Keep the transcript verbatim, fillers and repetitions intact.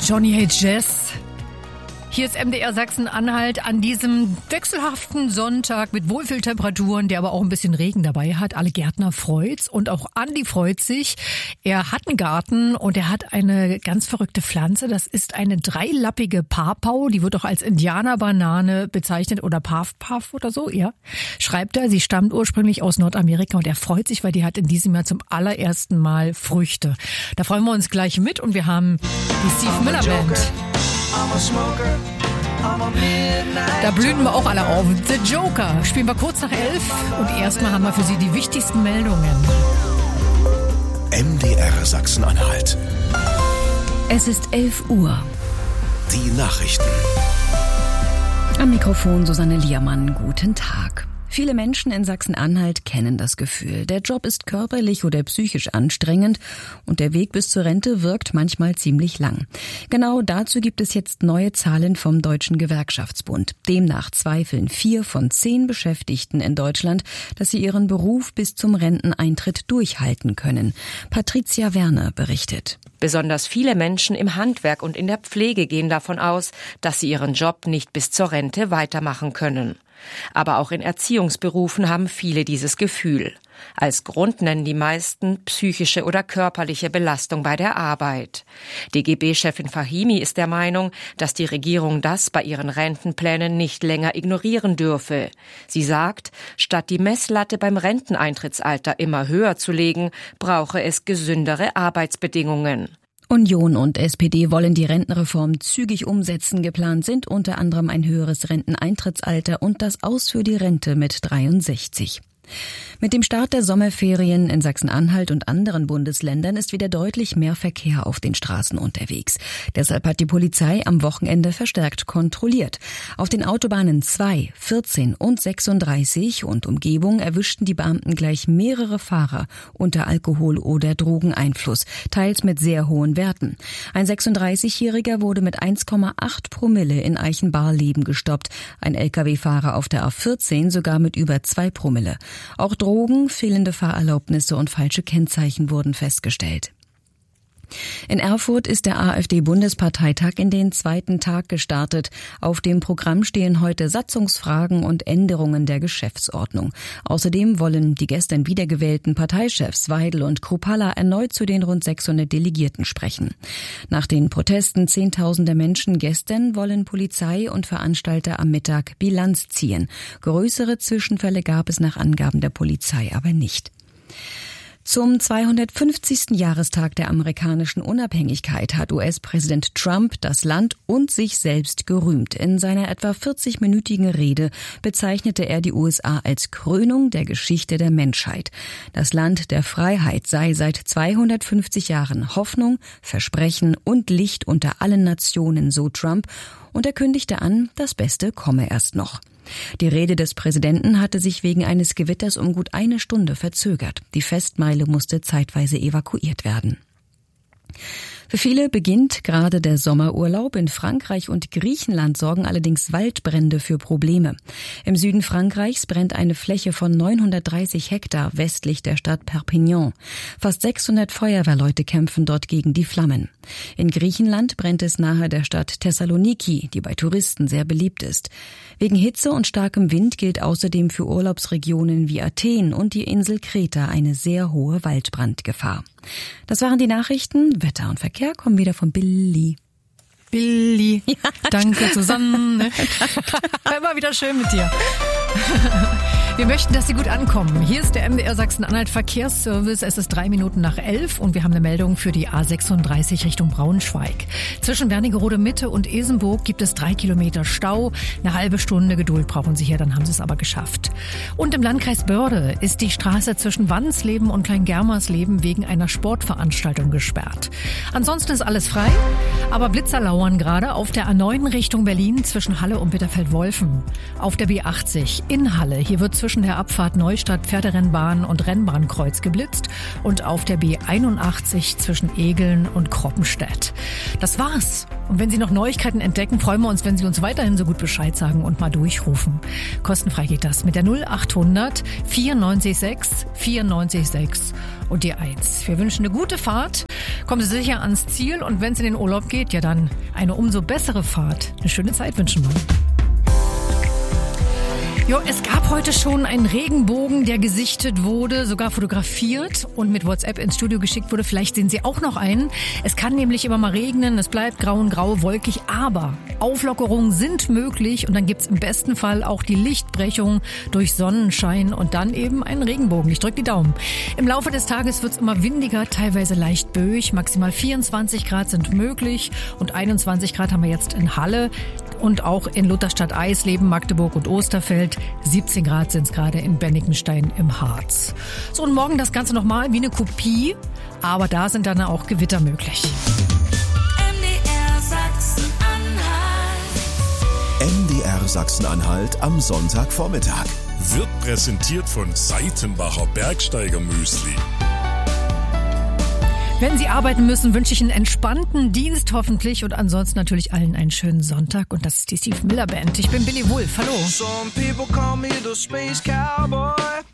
Johnny Hates Jazz. Hier ist M D R Sachsen-Anhalt an diesem wechselhaften Sonntag mit Wohlfühltemperaturen, der aber auch ein bisschen Regen dabei hat. Alle Gärtner freut's und auch Andi freut sich. Er hat einen Garten und er hat eine ganz verrückte Pflanze. Das ist eine dreilappige Pawpaw. Die wird auch als Indianerbanane bezeichnet oder Paf-Paf oder so, ja. Schreibt er, sie stammt ursprünglich aus Nordamerika und er freut sich, weil die hat in diesem Jahr zum allerersten Mal Früchte. Da freuen wir uns gleich mit und wir haben die Steve Miller Band. Da blühen wir auch alle auf. The Joker spielen wir kurz nach elf und erstmal haben wir für Sie die wichtigsten Meldungen. M D R Sachsen-Anhalt. Es ist elf Uhr. Die Nachrichten. Am Mikrofon Susanne Liermann. Guten Tag. Viele Menschen in Sachsen-Anhalt kennen das Gefühl. Der Job ist körperlich oder psychisch anstrengend und der Weg bis zur Rente wirkt manchmal ziemlich lang. Genau dazu gibt es jetzt neue Zahlen vom Deutschen Gewerkschaftsbund. Demnach zweifeln vier von zehn Beschäftigten in Deutschland, dass sie ihren Beruf bis zum Renteneintritt durchhalten können. Patricia Werner berichtet. Besonders viele Menschen im Handwerk und in der Pflege gehen davon aus, dass sie ihren Job nicht bis zur Rente weitermachen können. Aber auch in Erziehungsberufen haben viele dieses Gefühl. Als Grund nennen die meisten psychische oder körperliche Belastung bei der Arbeit. D G B-Chefin Fahimi ist der Meinung, dass die Regierung das bei ihren Rentenplänen nicht länger ignorieren dürfe. Sie sagt, statt die Messlatte beim Renteneintrittsalter immer höher zu legen, brauche es gesündere Arbeitsbedingungen. Union und S P D wollen die Rentenreform zügig umsetzen. Geplant sind unter anderem ein höheres Renteneintrittsalter und das Aus für die Rente mit dreiundsechzig. Mit dem Start der Sommerferien in Sachsen-Anhalt und anderen Bundesländern ist wieder deutlich mehr Verkehr auf den Straßen unterwegs. Deshalb hat die Polizei am Wochenende verstärkt kontrolliert. Auf den Autobahnen zwei, vierzehn und sechsunddreißig und Umgebung erwischten die Beamten gleich mehrere Fahrer unter Alkohol- oder Drogeneinfluss, teils mit sehr hohen Werten. Ein sechsunddreißigjähriger wurde mit eins Komma acht Promille in Eichenbarleben gestoppt, ein L K W-Fahrer auf der A vierzehn sogar mit über zwei Promille. Auch Drogen, fehlende Fahrerlaubnisse und falsche Kennzeichen wurden festgestellt. In Erfurt ist der AfD-Bundesparteitag in den zweiten Tag gestartet. Auf dem Programm stehen heute Satzungsfragen und Änderungen der Geschäftsordnung. Außerdem wollen die gestern wiedergewählten Parteichefs Weidel und Kruppalla erneut zu den rund sechshundert Delegierten sprechen. Nach den Protesten zehntausender Menschen gestern wollen Polizei und Veranstalter am Mittag Bilanz ziehen. Größere Zwischenfälle gab es nach Angaben der Polizei aber nicht. Zum zweihundertfünfzigsten Jahrestag der amerikanischen Unabhängigkeit hat U S-Präsident Trump das Land und sich selbst gerühmt. In seiner etwa vierzigminütigen Rede bezeichnete er die U S A als Krönung der Geschichte der Menschheit. Das Land der Freiheit sei seit zweihundertfünfzig Jahren Hoffnung, Versprechen und Licht unter allen Nationen, so Trump, und er kündigte an, das Beste komme erst noch. Die Rede des Präsidenten hatte sich wegen eines Gewitters um gut eine Stunde verzögert. Die Festmeile musste zeitweise evakuiert werden. Für viele beginnt gerade der Sommerurlaub. In Frankreich und Griechenland sorgen allerdings Waldbrände für Probleme. Im Süden Frankreichs brennt eine Fläche von neunhundertdreißig Hektar westlich der Stadt Perpignan. Fast sechshundert Feuerwehrleute kämpfen dort gegen die Flammen. In Griechenland brennt es nahe der Stadt Thessaloniki, die bei Touristen sehr beliebt ist. Wegen Hitze und starkem Wind gilt außerdem für Urlaubsregionen wie Athen und die Insel Kreta eine sehr hohe Waldbrandgefahr. Das waren die Nachrichten. Wetter und Verkehr kommen wieder von Billy. Billy, ja. Danke Susanne. Immer wieder schön mit dir. Wir möchten, dass Sie gut ankommen. Hier ist der M D R Sachsen-Anhalt Verkehrsservice. Es ist drei Minuten nach elf und wir haben eine Meldung für die A sechsunddreißig Richtung Braunschweig. Zwischen Wernigerode Mitte und Isenburg gibt es drei Kilometer Stau. Eine halbe Stunde Geduld brauchen Sie hier, dann haben Sie es aber geschafft. Und im Landkreis Börde ist die Straße zwischen Wandsleben und Kleingermersleben wegen einer Sportveranstaltung gesperrt. Ansonsten ist alles frei, aber Blitzer lauern gerade auf der A neun Richtung Berlin zwischen Halle und Bitterfeld-Wolfen. Auf der B achtzig in Halle. Hier wird zwischen der Abfahrt Neustadt Pferderennbahn und Rennbahnkreuz geblitzt und auf der B einundachtzig zwischen Egeln und Kroppenstedt. Das war's. Und wenn Sie noch Neuigkeiten entdecken, freuen wir uns, wenn Sie uns weiterhin so gut Bescheid sagen und mal durchrufen. Kostenfrei geht das mit der null achthundert vierundneunzig sechs vierundneunzig sechs und die eins. Wir wünschen eine gute Fahrt, kommen Sie sicher ans Ziel und wenn es in den Urlaub geht, ja dann eine umso bessere Fahrt. Eine schöne Zeit wünschen wir. Jo, es gab heute schon einen Regenbogen, der gesichtet wurde, sogar fotografiert und mit WhatsApp ins Studio geschickt wurde. Vielleicht sehen Sie auch noch einen. Es kann nämlich immer mal regnen, es bleibt grau und grau, wolkig, aber Auflockerungen sind möglich und dann gibt's im besten Fall auch die Lichtbrechung durch Sonnenschein und dann eben einen Regenbogen. Ich drücke die Daumen. Im Laufe des Tages wird's immer windiger, teilweise leicht böig. Maximal vierundzwanzig Grad sind möglich und einundzwanzig Grad haben wir jetzt in Halle. Und auch in Lutherstadt, Eisleben, Magdeburg und Osterfeld. siebzehn Grad sind es gerade in Bennigenstein im Harz. So, und morgen das Ganze nochmal wie eine Kopie, aber da sind dann auch Gewitter möglich. M D R Sachsen-Anhalt. M D R Sachsen-Anhalt am Sonntagvormittag. Wird präsentiert von Seitenbacher Bergsteigermüsli. Wenn Sie arbeiten müssen, wünsche ich einen entspannten Dienst hoffentlich und ansonsten natürlich allen einen schönen Sonntag. Und das ist die Steve Miller Band. Ich bin Billy Wolf. Hallo. Some people call me the space cowboy.